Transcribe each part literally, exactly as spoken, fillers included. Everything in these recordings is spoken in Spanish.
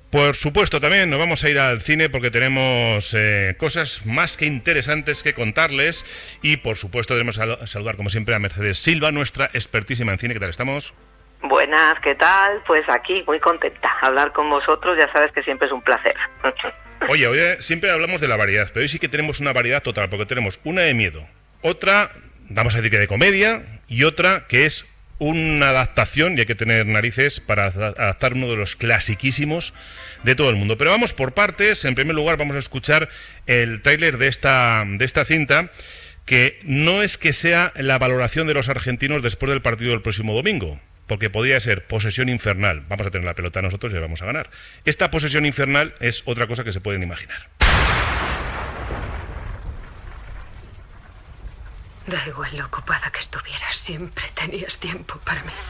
Por supuesto, también nos vamos a ir al cine porque tenemos eh, cosas más que interesantes que contarles y, por supuesto, debemos sal- saludar, como siempre, a Mercedes Silva, nuestra expertísima en cine. ¿Qué tal estamos? Buenas, ¿qué tal? Pues aquí, muy contenta. Hablar con vosotros, ya sabes que siempre es un placer. Oye, oye, siempre hablamos de la variedad, pero hoy sí que tenemos una variedad total, porque tenemos una de miedo, otra, vamos a decir que de comedia, y otra que es una adaptación, y hay que tener narices para adaptar uno de los clasiquísimos de todo el mundo. Pero vamos por partes. En primer lugar vamos a escuchar el tráiler de esta, de esta cinta, que no es que sea la valoración de los argentinos después del partido del próximo domingo, porque podría ser Posesión Infernal. Vamos a tener la pelota nosotros y la vamos a ganar. Esta Posesión Infernal es otra cosa que se pueden imaginar. Da igual lo ocupada que estuvieras, siempre tenías tiempo para mí.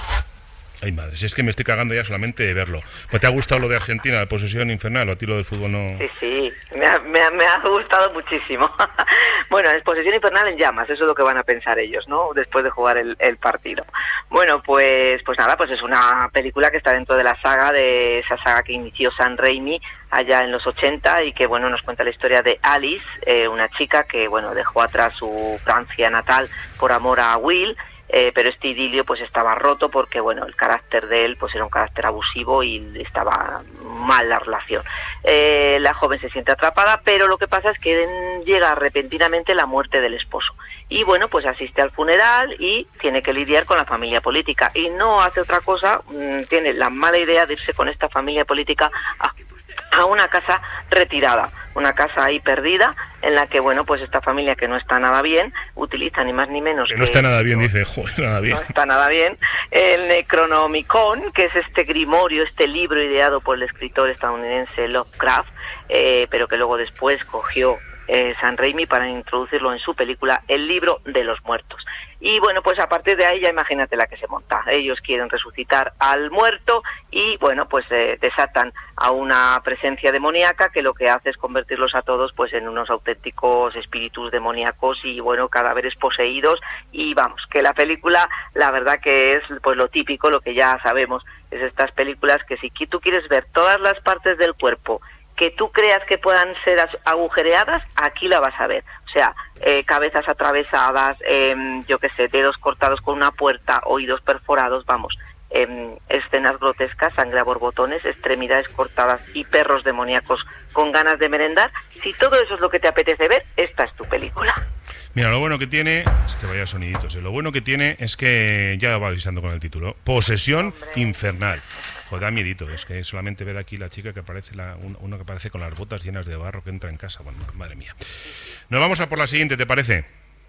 Ay, madre, si es que me estoy cagando ya solamente de verlo. ¿Pues te ha gustado lo de Argentina, la Posesión Infernal, o a ti lo del fútbol no...? Sí, sí, me ha, me ha, me ha gustado muchísimo. Bueno, es Posesión Infernal en llamas, eso es lo que van a pensar ellos, ¿no? Después de jugar el, el partido. Bueno, pues pues nada, pues es una película que está dentro de la saga, de esa saga que inició Sam Raimi allá en los ochenta y que, bueno, nos cuenta la historia de Alice, eh, una chica que, bueno, dejó atrás su Francia natal por amor a Will. Eh, pero este idilio pues estaba roto porque, bueno, el carácter de él pues era un carácter abusivo y estaba mal la relación. Eh, la joven se siente atrapada, pero lo que pasa es que llega repentinamente la muerte del esposo. Y bueno, pues asiste al funeral y tiene que lidiar con la familia política. Y no hace otra cosa, mmm, tiene la mala idea de irse con esta familia política a a una casa retirada, una casa ahí perdida, en la que, bueno, pues esta familia que no está nada bien, utiliza ni más ni menos... Que no está nada bien, dice, joder, nada bien. No está nada bien. El Necronomicon, que es este grimorio, este libro ideado por el escritor estadounidense Lovecraft, eh, pero que luego después cogió eh, Sam Raimi para introducirlo en su película El libro de los muertos. Y bueno, pues a partir de ahí ya imagínate la que se monta. Ellos quieren resucitar al muerto y, bueno, pues eh, desatan a una presencia demoníaca que lo que hace es convertirlos a todos pues en unos auténticos espíritus demoníacos y, bueno, cadáveres poseídos. Y vamos, que la película, la verdad que es pues lo típico, lo que ya sabemos, es estas películas que si tú quieres ver todas las partes del cuerpo que tú creas que puedan ser agujereadas, aquí la vas a ver. O sea, eh, cabezas atravesadas, eh, yo qué sé, dedos cortados con una puerta, oídos perforados, vamos, eh, escenas grotescas, sangre a borbotones, extremidades cortadas y perros demoníacos con ganas de merendar. Si todo eso es lo que te apetece ver, esta es tu película. Mira, lo bueno que tiene, es que vaya soniditos, ¿eh? Lo bueno que tiene es que, ya va avisando con el título, Posesión Hombre. Infernal. Joder, da miedito, es que solamente ver aquí la chica que aparece, la, uno que aparece con las botas llenas de barro que entra en casa, bueno, madre mía. Nos vamos a por la siguiente, ¿te parece?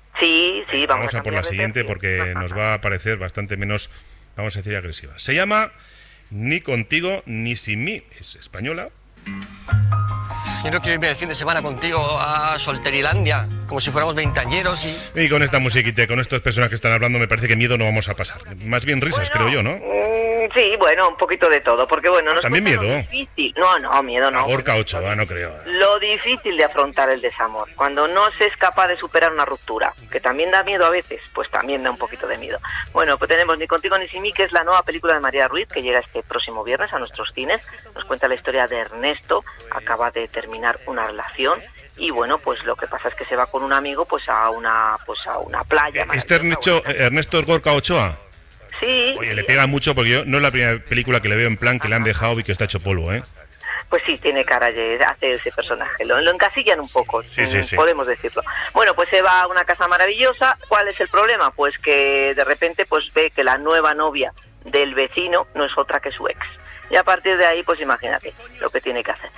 Sí, sí, vamos, vamos a, a por la siguiente porque nos va a parecer bastante menos, vamos a decir, agresiva. Se llama Ni contigo ni sin mí, es española. Yo no quiero irme de fin de semana contigo a Solterilandia, como si fuéramos veinteañeros y... Y con esta musiquita, con estas personas que están hablando, me parece que miedo no vamos a pasar. Más bien risas, bueno, creo yo, ¿no? Mmm, sí, bueno, un poquito de todo, porque bueno... Nos ¿También miedo? Difícil. No, no, miedo no. Gorka Ochoa, no creo. Lo difícil de afrontar el desamor, cuando no se es capaz de superar una ruptura, que también da miedo a veces, pues también da un poquito de miedo. Bueno, pues tenemos Ni contigo ni sin mí, que es la nueva película de María Ruiz, que llega este próximo viernes a nuestros cines. Nos cuenta la historia de Ernesto, acaba de terminar una relación y, bueno, pues lo que pasa es que se va con un amigo pues a una pues a una playa. ¿Este Ernesto, Ernesto es Gorka Ochoa? Sí. Oye, le pega mucho porque yo no es la primera película que le veo en plan que le han dejado y que está hecho polvo, ¿eh? Pues sí, tiene cara de hacer ese personaje, lo, lo encasillan un poco, sí, sí, sí. podemos decirlo. Bueno, pues se va a una casa maravillosa. ¿Cuál es el problema? Pues que de repente pues ve que la nueva novia del vecino no es otra que su ex. Y a partir de ahí, pues imagínate lo que tiene que hacer.